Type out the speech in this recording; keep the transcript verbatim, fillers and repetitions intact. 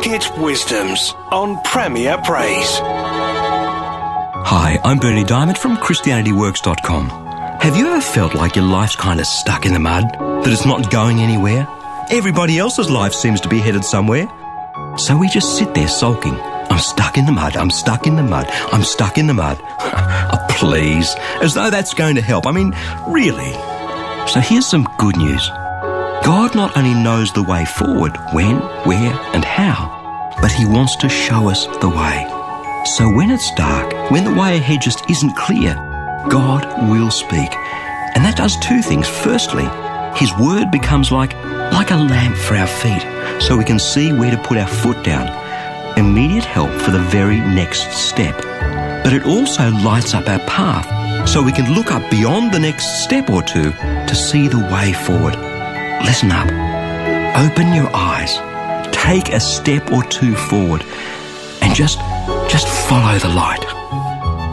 Pocket Wisdoms on Premier Praise. Hi, I'm Bernie Diamond from Christianity Works dot com. Have you ever felt like your life's kind of stuck in the mud? That it's not going anywhere? Everybody else's life seems to be headed somewhere. So we just sit there sulking. I'm stuck in the mud, I'm stuck in the mud, I'm stuck in the mud. Oh, please. As though that's going to help. I mean, really. So here's some good news. God not only knows the way forward, when, where and how, but he wants to show us the way. So when it's dark, when the way ahead just isn't clear, God will speak. And that does two things. Firstly, his word becomes like, like a lamp for our feet, so we can see where to put our foot down. Immediate help for the very next step. But it also lights up our path, so we can look up beyond the next step or two to see the way forward. Listen up. Open your eyes. Take a step or two forward and just, just follow the light.